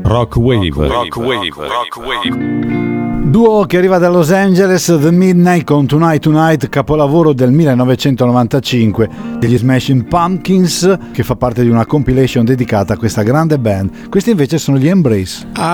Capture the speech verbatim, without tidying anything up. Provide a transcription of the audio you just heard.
Rock Wave. Rock Wave. Rock Wave. Duo che arriva da Los Angeles, The Midnight con Tonight Tonight, capolavoro del millenovecentonovantacinque degli Smashing Pumpkins, che fa parte di una compilation dedicata a questa grande band. Questi invece sono gli Embrace.